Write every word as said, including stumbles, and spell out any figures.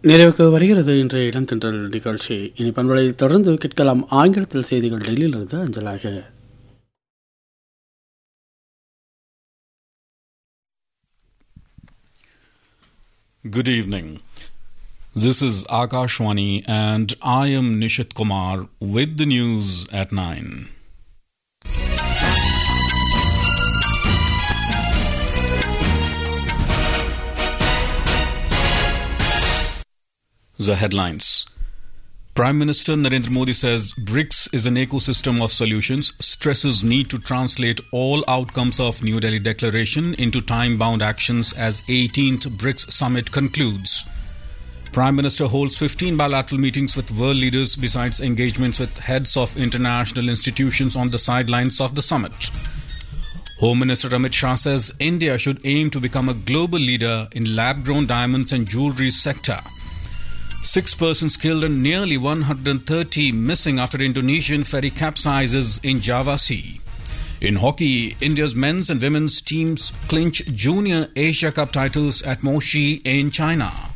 நிறைவுக்கு வருகிறது இன்றைய இளந்தென்றல் நிகழ்ச்சி. இனி பண்பலையில் தொடர்ந்து கேட்கலாம் ஆங்கிலத்தில் செய்திகள் டெல்லியிலிருந்து அஞ்சலாக. Good evening. This is Akashwani and I am Nishit Kumar with the news at nine. The headlines. Prime Minister Narendra Modi says BRICS is an ecosystem of solutions, stresses need to translate all outcomes of New Delhi Declaration into time-bound actions as eighteenth BRICS Summit concludes. Prime Minister holds fifteen bilateral meetings with world leaders besides engagements with heads of international institutions on the sidelines of the summit. Home Minister Amit Shah says India should aim to become a global leader in lab-grown diamonds and jewellery sector. Six persons killed and nearly one hundred thirty missing after Indonesian ferry capsizes in Java Sea. In hockey, India's men's and women's teams clinch Junior Asia Cup titles at Moshi in China.